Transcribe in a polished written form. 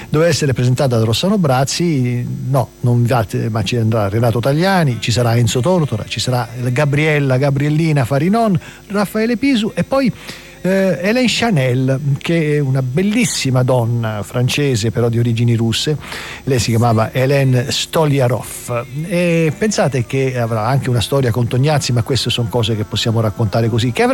doveva essere presentata da Rossano Brazzi. No, non andate, ma ci andrà Renato Tagliani, ci sarà Enzo Tortora, ci sarà Gabriellina Farinon, Raffaele Pisu e poi Hélène Chanel, che è una bellissima donna francese però di origini russe. Lei si chiamava Hélène Stoliarov e pensate che avrà anche una storia con Tognazzi, ma queste sono cose che possiamo raccontare così, che avrà